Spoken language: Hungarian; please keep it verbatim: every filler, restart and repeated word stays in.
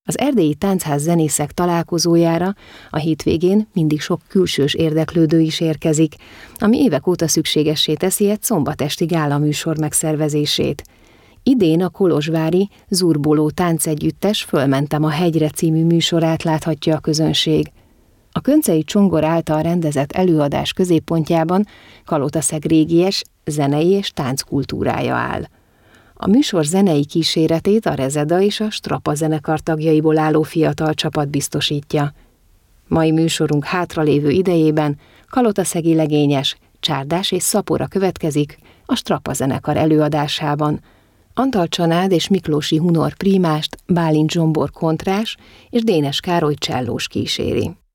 Az erdélyi táncház zenészek találkozójára a hétvégén mindig sok külsős érdeklődő is érkezik, ami évek óta szükségessé teszi egy szombatesti gálaműsor megszervezését. Idén a kolozsvári Zurboló táncegyüttes Fölmentem a hegyre című műsorát láthatja a közönség. A Köncei Csongor által rendezett előadás középpontjában Kalotaszeg régies zenei és tánckultúrája áll. A műsor zenei kíséretét a Rezeda és a Strapa zenekar tagjaiból álló fiatal csapat biztosítja. Mai műsorunk hátralévő idejében kalotaszegi legényes, csárdás és szapora következik a Strapa zenekar előadásában. Antal Csanád és Miklósi Hunor prímást, Bálint Zsombor kontrás és Dénes Károly csellós kíséri.